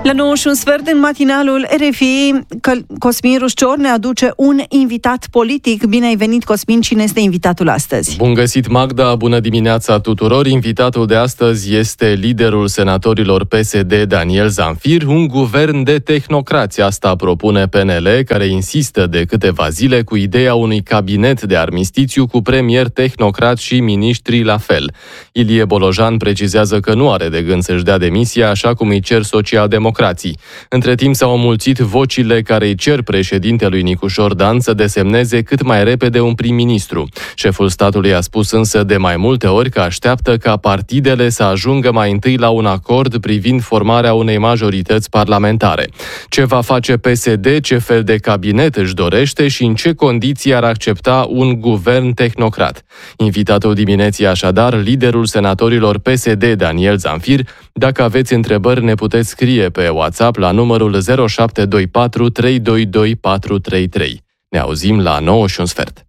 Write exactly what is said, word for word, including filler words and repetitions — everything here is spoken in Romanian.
La nouă și un sfert în matinalul R F I, Cosmin Rușcior ne aduce un invitat politic. Bine ai venit, Cosmin, cine este invitatul astăzi? Bun găsit, Magda, bună dimineața tuturor. Invitatul de astăzi este liderul senatorilor P S D, Daniel Zamfir, un guvern de tehnocrați. Asta propune P N L, care insistă de câteva zile cu ideea unui cabinet de armistițiu cu premier tehnocrat și miniștri la fel. Ilie Bolojan precizează că nu are de gând să-și dea demisia, așa cum îi cer socialdemocrații. Între timp s-au înmulțit vocile care îi cer președintelui Nicușor Dan să desemneze cât mai repede un prim-ministru. Șeful statului a spus însă de mai multe ori că așteaptă ca partidele să ajungă mai întâi la un acord privind formarea unei majorități parlamentare. Ce va face P S D, ce fel de cabinet își dorește și în ce condiții ar accepta un guvern tehnocrat. Invitatul dimineții așadar, liderul senatorilor P S D, Daniel Zamfir. Dacă aveți întrebări, ne puteți scrie pe WhatsApp la numărul zero șapte doi patru trei doi doi patru trei trei. Ne auzim la nouă și un sfert.